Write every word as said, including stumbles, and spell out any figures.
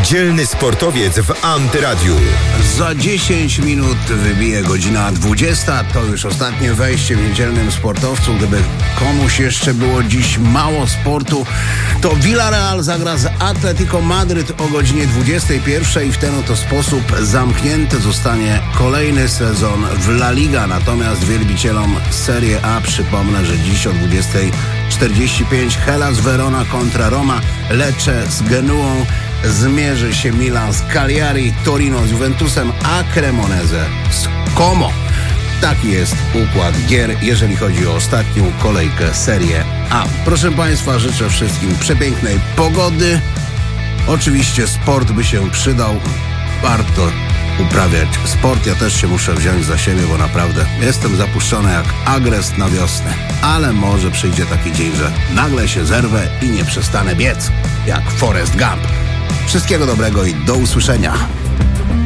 Niedzielny sportowiec w Antyradiu. Za dziesięć minut wybije godzina dwudziesta. To już ostatnie wejście w Niedzielnym Sportowcu. Gdyby komuś jeszcze było dziś mało sportu, to Villarreal zagra z Atletico Madryt o godzinie dwudziestej pierwszej. W ten oto sposób zamknięty zostanie kolejny sezon w La Liga. Natomiast wielbicielom Serie A przypomnę, że dziś o dwudziestej czterdzieści pięć Hellas Verona kontra Roma, Lecce z Genuą, zmierzy się Milan z Cagliari, Torino z Juventusem, a Cremonese z Como. Taki jest układ gier, jeżeli chodzi o ostatnią kolejkę Serie A. Proszę Państwa, życzę wszystkim przepięknej pogody. Oczywiście sport by się przydał. Warto uprawiać sport. Ja też się muszę wziąć za siebie, bo naprawdę jestem zapuszczony jak agres na wiosnę. Ale może przyjdzie taki dzień, że nagle się zerwę i nie przestanę biec, jak Forrest Gump. Wszystkiego dobrego i do usłyszenia.